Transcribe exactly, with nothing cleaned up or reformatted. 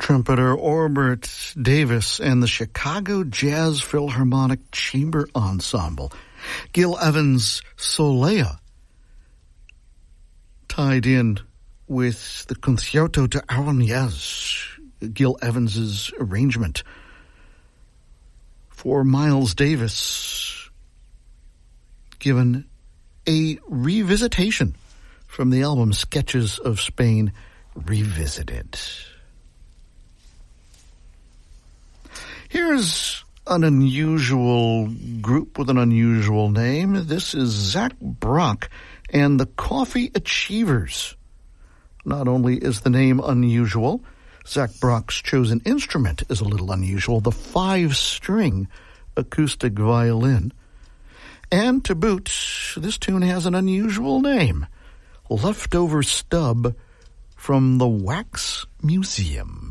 trumpeter Orbert Davis and the Chicago Jazz Philharmonic Chamber Ensemble. Gil Evans' Solea, tied in with the Concierto de Aranjuez, Gil Evans's arrangement. For Miles Davis, given a revisitation from the album Sketches of Spain Revisited. Here's an unusual group with an unusual name. This is Zach Brock and the Coffee Achievers. Not only is the name unusual, Zach Brock's chosen instrument is a little unusual, the five-string acoustic violin. And to boot, this tune has an unusual name, Leftover Stub from the Wax Museum.